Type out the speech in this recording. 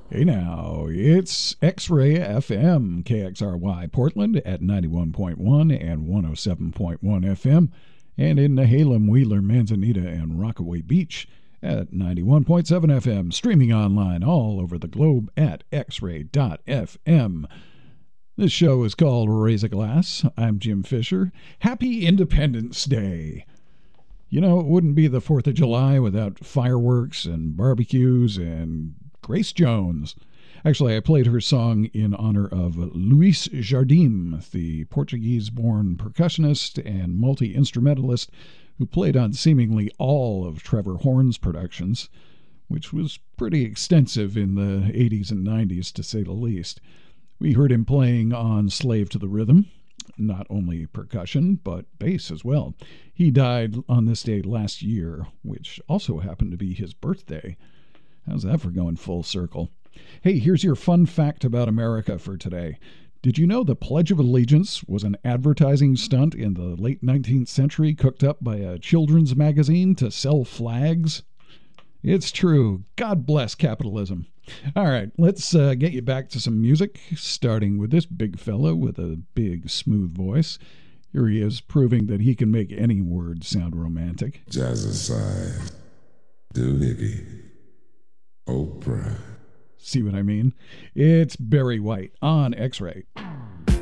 Hey now, it's X-Ray FM, KXRY Portland at 91.1 and 107.1 FM, and in Nehalem, Wheeler, Manzanita, and Rockaway Beach at 91.7 FM, streaming online all over the globe at xray.fm. This show is called Raise a Glass. I'm Jim Fisher. Happy Independence Day! You know, it wouldn't be the 4th of July without fireworks and barbecues and Grace Jones. Actually, I played her song in honor of Luis Jardim, the Portuguese-born percussionist and multi-instrumentalist who played on seemingly all of Trevor Horn's productions, which was pretty extensive in the 80s and 90s, to say the least. We heard him playing on Slave to the Rhythm, not only percussion, but bass as well. He died on this day last year, which also happened to be his birthday. How's that for going full circle? Hey, here's your fun fact about America for today. Did you know the Pledge of Allegiance was an advertising stunt in the late 19th century cooked up by a children's magazine to sell flags? It's true. God bless capitalism. All right, let's get you back to some music, starting with this big fella with a big, smooth voice. Here he is, proving that he can make any word sound romantic. Jazzercise, Doohickey, Oprah. See what I mean? It's Barry White on X-Ray.